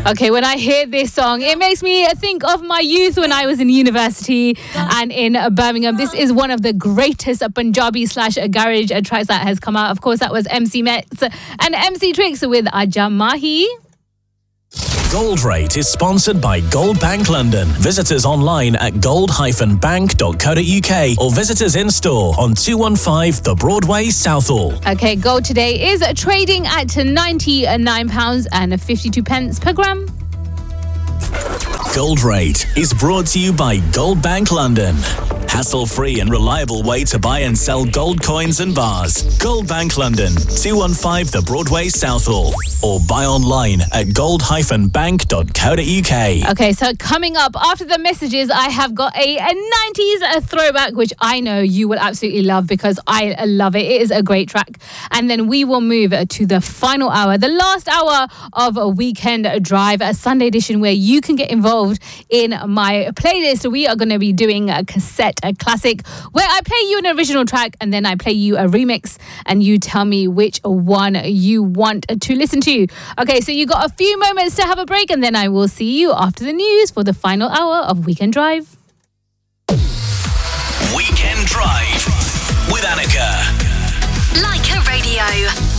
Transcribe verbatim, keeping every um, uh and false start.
Okay, when I hear this song, it makes me think of my youth when I was in university and in Birmingham. This is one of the greatest Punjabi slash garage tracks that has come out. Of course, that was M C Metz and M C Tricks with Aja Mahi. Gold Rate is sponsored by Gold Bank London. Visit us online at gold dash bank dot co dot uk or visit us in store on two one five The Broadway, Southall. Okay, gold today is trading at ninety-nine pounds fifty-two per gram. Gold Rate is brought to you by Gold Bank London. Hassle-free and reliable way to buy and sell gold coins and bars. Gold Bank London, two one five The Broadway, Southall. Or buy online at gold dash bank dot co dot uk. Okay, so coming up after the messages, I have got a, a nineties throwback, which I know you will absolutely love because I love it. It is a great track. And then we will move to the final hour, the last hour of a Weekend Drive, a Sunday edition where you can get involved in my playlist. We are going to be doing a cassette, a classic, where I play you an original track and then I play you a remix and you tell me which one you want to listen to. Okay, so you got a few moments to have a break and then I will see you after the news for the final hour of Weekend Drive. Weekend Drive with Annika. Like a Radio.